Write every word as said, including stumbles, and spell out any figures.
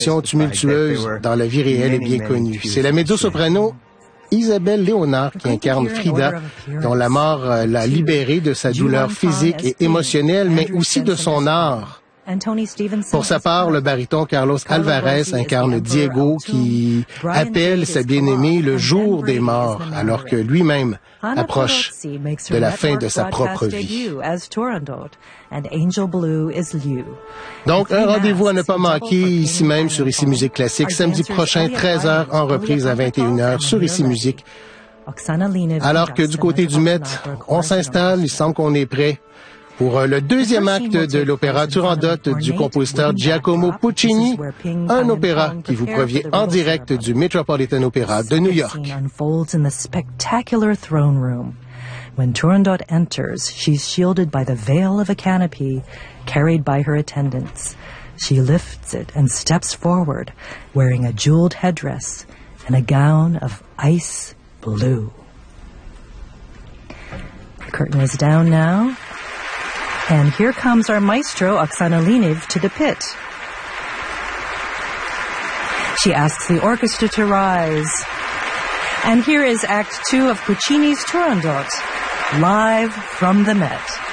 tumultueuse dans la vie réelle est bien connue. C'est la mezzo-soprano Isabelle Léonard qui incarne Frida, dont la mort l'a libérée de sa douleur physique et émotionnelle, mais aussi de son art. Pour sa part, le baryton Carlos Alvarez incarne Diego qui appelle sa bien-aimée le jour des morts, alors que lui-même approche de la fin de sa propre vie. Donc, un rendez-vous à ne pas manquer ici même sur Ici Musique Classique, samedi prochain, treize heures, en reprise à vingt et une heures sur Ici Musique. Alors que du côté du Met, on s'installe, il semble qu'on est prêt pour le deuxième acte de l'opéra Turandot du compositeur Giacomo Puccini, un opéra qui vous provient en direct du Metropolitan Opera de New York. When Turandot enters, she's shielded by the veil of a canopy carried by her attendants. She lifts it and steps forward, wearing a jeweled headdress and a gown of ice blue. The curtain is down now, and here comes our maestro, Oksana Liniv, to the pit. She asks the orchestra to rise. And here is Act Two of Puccini's Turandot, live from the Met.